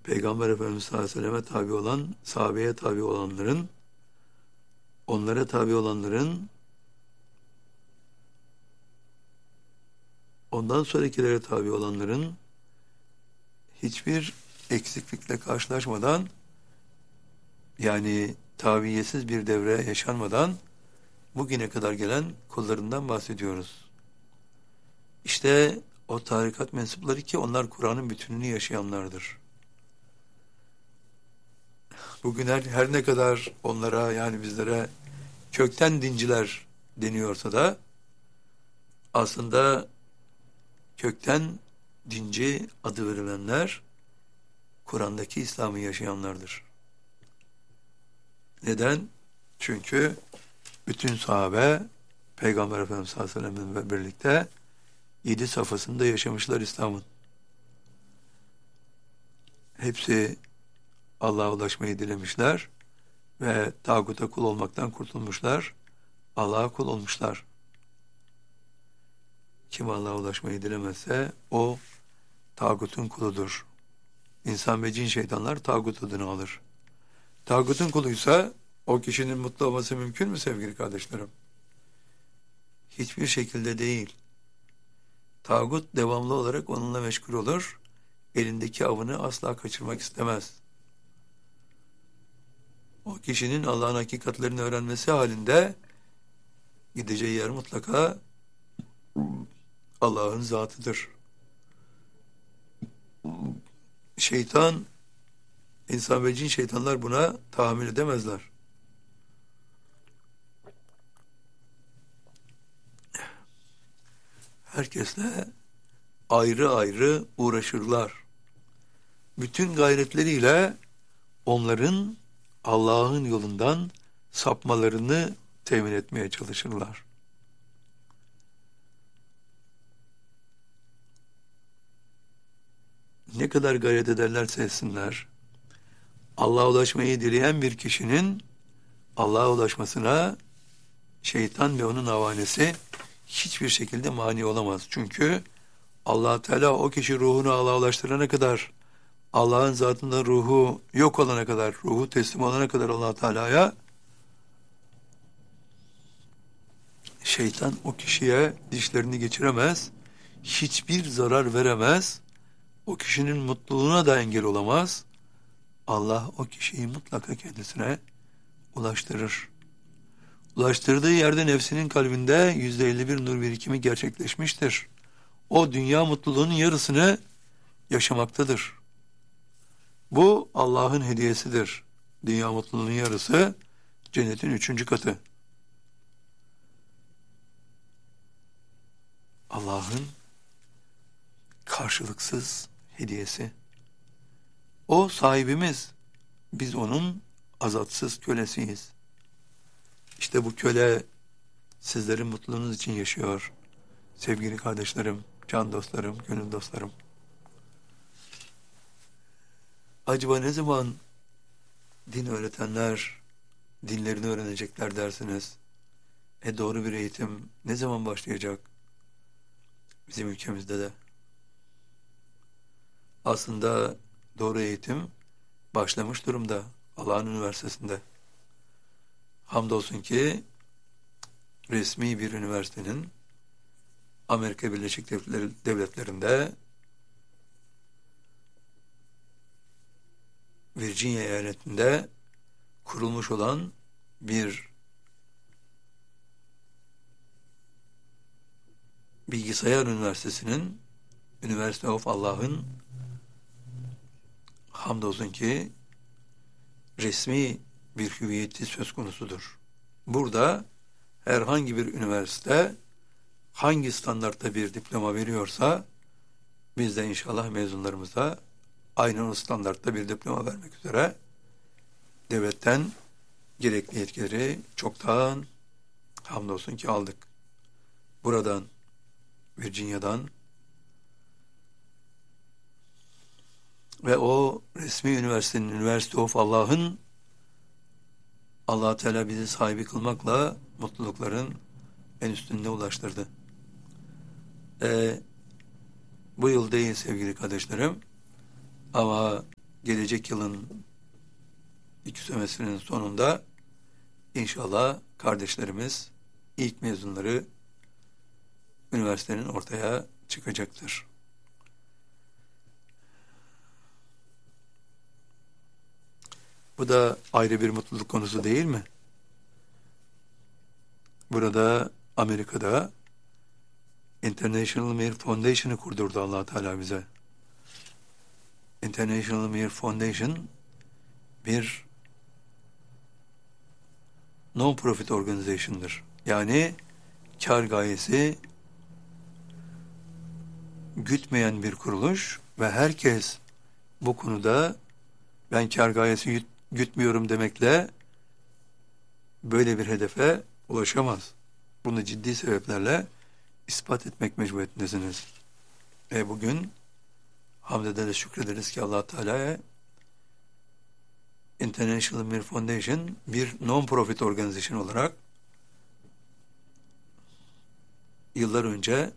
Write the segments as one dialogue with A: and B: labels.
A: Peygamber Efendimiz sallallahu aleyhi ve selleme tabi olan, sahabeye tabi olanların, onlara tabi olanların, ondan sonrakilere tabi olanların hiçbir eksiklikle karşılaşmadan, yani tabiyesiz bir devre yaşanmadan bugüne kadar gelen kullarından bahsediyoruz. İşte o tarikat mensupları ki onlar Kur'an'ın bütününü yaşayanlardır. Bugün her ne kadar onlara, yani bizlere kökten dinciler deniyorsa da aslında kökten dinci adı verilenler Kur'an'daki İslam'ı yaşayanlardır. Neden? Çünkü bütün sahabe Peygamber Efendimiz sallallahu aleyhi ve sellem'le birlikte 7 safhasında yaşamışlar İslam'ın. Hepsi Allah'a ulaşmayı dilemişler ve tağuta kul olmaktan kurtulmuşlar. Allah'a kul olmuşlar. Kim Allah'a ulaşmayı dilemezse o tağutun kuludur. İnsan ve cin şeytanlar tağut adını alır. Tağutun kuluysa o kişinin mutlu olması mümkün mü sevgili kardeşlerim? Hiçbir şekilde değil. Tağut devamlı olarak onunla meşgul olur. Elindeki avını asla kaçırmak istemez. O kişinin Allah'ın hakikatlerini öğrenmesi halinde gideceği yer mutlaka Allah'ın zatıdır. Şeytan, insan ve cin şeytanlar buna tahammül edemezler. Herkesle ayrı ayrı uğraşırlar. Bütün gayretleriyle onların Allah'ın yolundan sapmalarını temin etmeye çalışırlar. Ne kadar gayret ederlerse etsinler, Allah'a ulaşmayı dileyen bir kişinin Allah'a ulaşmasına şeytan ve onun havanesi hiçbir şekilde mani olamaz. Çünkü Allah Teala o kişi ruhunu Allah'a ulaştırana kadar, Allah'ın zatında ruhu yok olana kadar, ruhu teslim olana kadar Allah Teala'ya, şeytan o kişiye dişlerini geçiremez, hiçbir zarar veremez, o kişinin mutluluğuna da engel olamaz. Allah o kişiyi mutlaka kendisine ulaştırır. Ulaştırdığı yerde nefsinin kalbinde %51 nur birikimi gerçekleşmiştir. O dünya mutluluğunun yarısını yaşamaktadır. Bu Allah'ın hediyesidir. Dünya mutluluğunun yarısı cennetin 3. katı. Allah'ın karşılıksız hediyesi. O sahibimiz. Biz onun azatsız kölesiyiz. İşte bu köle sizlerin mutluluğunuz için yaşıyor. Sevgili kardeşlerim, can dostlarım, gönül dostlarım. Acaba ne zaman din öğretenler dinlerini öğrenecekler dersiniz? Doğru bir eğitim ne zaman başlayacak? Bizim ülkemizde de. Aslında doğru eğitim başlamış durumda Allah'ın üniversitesinde. Hamdolsun ki resmi bir üniversitenin Amerika Birleşik Devletleri'nde Virginia eyaletinde kurulmuş olan bir bilgisayar üniversitesinin, University of Allah'ın hamdolsun ki resmi bir hüviyeti söz konusudur. Burada herhangi bir üniversite hangi standartta bir diploma veriyorsa biz de inşallah mezunlarımıza aynen o standartta bir diploma vermek üzere devletten gerekli yetkileri çoktan hamdolsun ki aldık. Buradan, Virginia'dan ve o resmi üniversitenin, University of Allah'ın Allah Teala bizi sahibi kılmakla mutlulukların en üstünde ulaştırdı. Bu yıl değil sevgili kardeşlerim, ama gelecek yılın ilk semestrinin sonunda inşallah kardeşlerimiz, ilk mezunları üniversitenin ortaya çıkacaktır. Bu da ayrı bir mutluluk konusu değil mi? Burada Amerika'da International Mir Foundation'ı kurdurdu Allah Teala bize. International Mir Foundation bir non-profit organization'dır. Yani kar gayesi gütmeyen bir kuruluş ve herkes bu konuda ben kar gayesi gütmüyorum demekle böyle bir hedefe ulaşamaz. Bunu ciddi sebeplerle ispat etmek mecburiyetindesiniz. Bugün hamd ederiz, şükrederiz ki Allah Teala'ya International Mir Foundation bir non-profit organizasyon olarak yıllar önce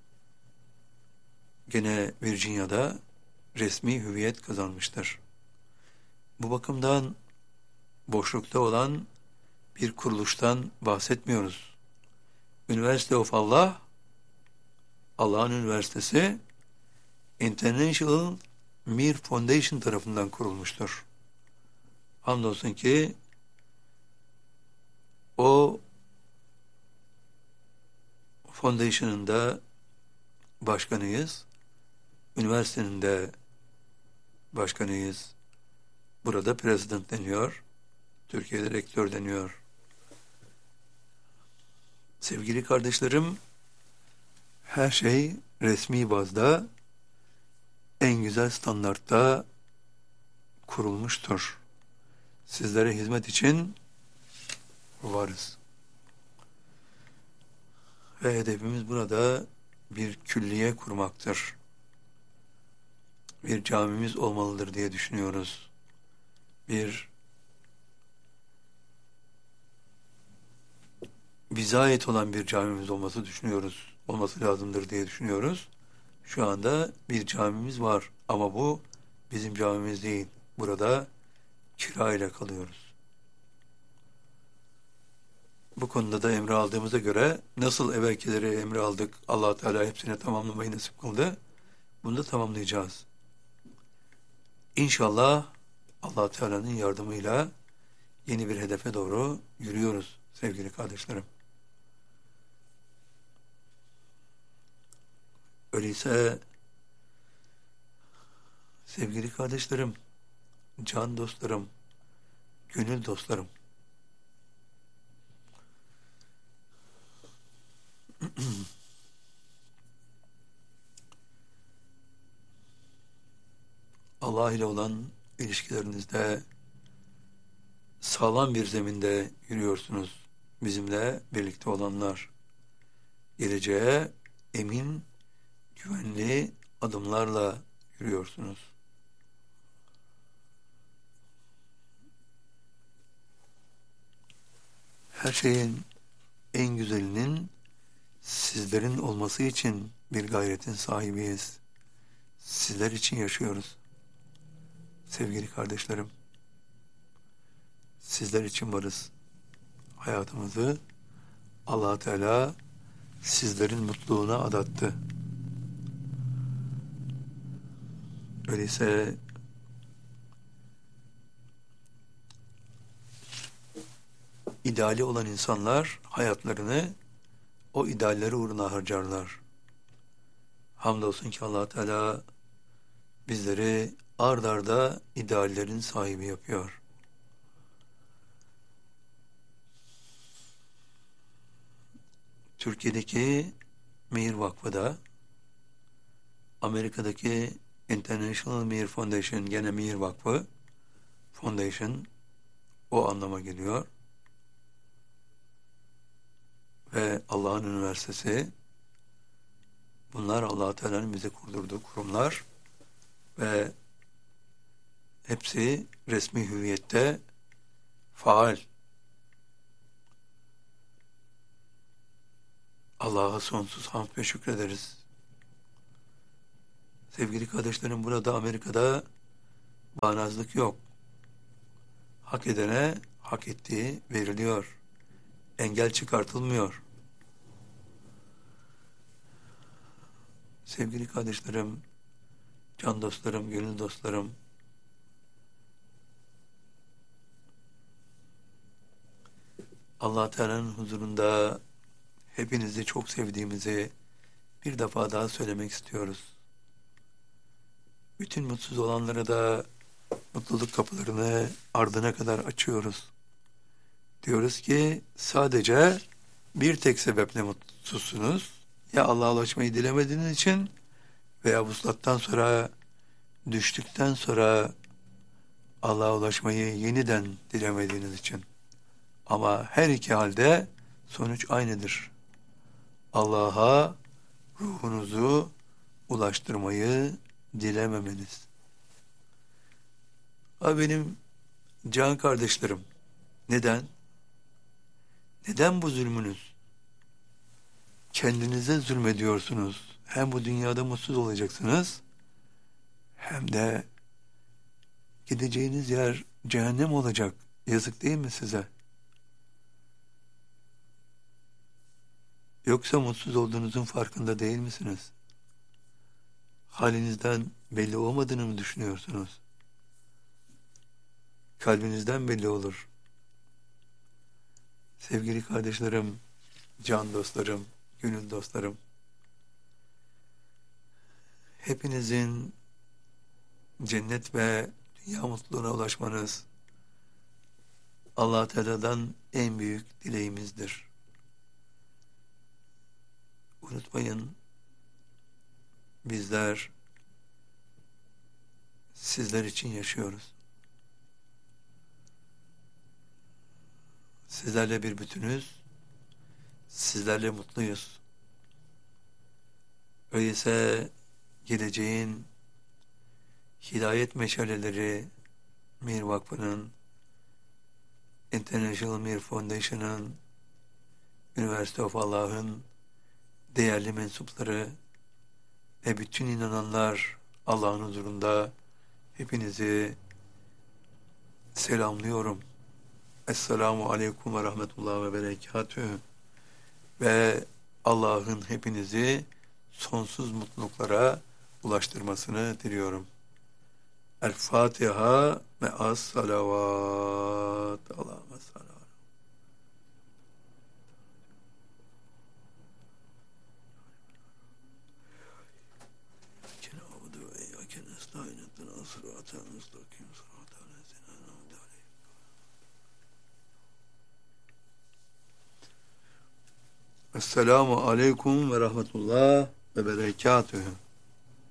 A: gene Virginia'da resmi hüviyet kazanmıştır. Bu bakımdan boşlukta olan bir kuruluştan bahsetmiyoruz. University of Allah, Allah'ın üniversitesi International Mir Foundation tarafından kurulmuştur. Hamdolsun ki o foundation'ın da başkanıyız. Üniversitenin de başkanıyız. Burada president deniyor. Türkiye'de rektör deniyor. Sevgili kardeşlerim, her şey resmi bazda en güzel standartta kurulmuştur. Sizlere hizmet için varız. Ve hedefimiz burada bir külliye kurmaktır. Bir camimiz olmalıdır diye düşünüyoruz. Bize ait olan bir camimiz olması lazımdır diye düşünüyoruz. Şu anda bir camimiz var ama bu bizim camimiz değil. Burada kirayla kalıyoruz. Bu konuda da emri aldığımıza göre nasıl evvelkileri emri aldık, Allah Teala hepsini tamamlamayı nasip kıldı. Bunu da tamamlayacağız. İnşallah Allah Teala'nın yardımıyla yeni bir hedefe doğru yürüyoruz sevgili kardeşlerim. Öyleyse sevgili kardeşlerim, can dostlarım, gönül dostlarım, Allah ile olan ilişkilerinizde sağlam bir zeminde yürüyorsunuz. Bizimle birlikte olanlar, geleceğe emin, güvenli adımlarla yürüyorsunuz. Her şeyin en güzelinin sizlerin olması için bir gayretin sahibiyiz. Sizler için yaşıyoruz. Sevgili kardeşlerim, sizler için varız. Hayatımızı Allah Teala sizlerin mutluluğuna adattı. Öyleyse ideali olan insanlar hayatlarını o idealleri uğruna harcarlar. Hamdolsun ki Allah Teala bizleri ard arda ideallerin sahibi yapıyor. Türkiye'deki Mir Vakfı'da, Amerika'daki International Mir Foundation, gene Mir Vakfı Foundation o anlama geliyor. Ve Allah'ın üniversitesi, bunlar Allah Teala'nın bize kurdurduğu kurumlar ve hepsi resmi hüviyette faal. Allah'a sonsuz hamd ve şükrederiz. Sevgili kardeşlerim, burada Amerika'da Bağnazlık yok. Hak edene hak ettiği veriliyor. Engel çıkartılmıyor. Sevgili kardeşlerim, can dostlarım, gönül dostlarım, Allah Teala'nın huzurunda hepinizi çok sevdiğimizi bir defa daha söylemek istiyoruz. Bütün mutsuz olanlara da mutluluk kapılarını ardına kadar açıyoruz. Diyoruz ki sadece bir tek sebeple mutsuzsunuz. Ya Allah'a ulaşmayı dilemediğiniz için veya vuslattan sonra, düştükten sonra Allah'a ulaşmayı yeniden dilemediğiniz için. Ama her iki halde sonuç aynıdır. Allah'a ruhunuzu ulaştırmayı dilememeniz. Benim can kardeşlerim, neden? Neden bu zulmünüz? Kendinize zulmediyorsunuz. Hem bu dünyada mutsuz olacaksınız, hem de gideceğiniz yer cehennem olacak. Yazık değil mi size? Yoksa mutsuz olduğunuzun farkında değil misiniz? Halinizden belli olmadığını mı düşünüyorsunuz? Kalbinizden belli olur. Sevgili kardeşlerim, can dostlarım, gönül dostlarım, hepinizin cennet ve dünya mutluluğuna ulaşmanız Allah Teala'dan en büyük dileğimizdir. Unutmayın, bizler sizler için yaşıyoruz. Sizlerle bir bütünüz, sizlerle mutluyuz. Öyleyse geleceğin hidayet meşaleleri Mir Vakfı'nın, International Mir Foundation'ın, University of Allah'ın değerli mensupları ve bütün inananlar Allah'ın huzurunda hepinizi selamlıyorum. Esselamu Aleyküm ve Rahmetullah ve Berekatühü. Ve Allah'ın hepinizi sonsuz mutluluklara ulaştırmasını diliyorum. El Fatiha ve as salavat. Allahümme salavat. Esselamu Aleyküm ve Rahmetullah ve Berekatühü.